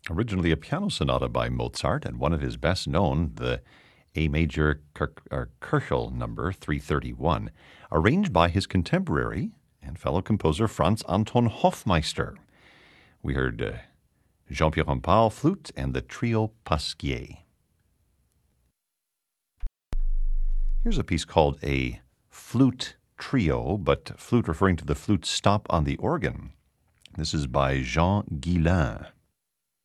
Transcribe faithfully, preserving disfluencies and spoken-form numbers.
Originally a piano sonata by Mozart, and one of his best known, the A major Köchel number three thirty-one, arranged by his contemporary and fellow composer Franz Anton Hofmeister. We heard uh, Jean-Pierre Rampal, flute, and the Trio Pasquier. Here's a piece called a flute trio, but flute referring to the flute stop on the organ. This is by Jean Guillain.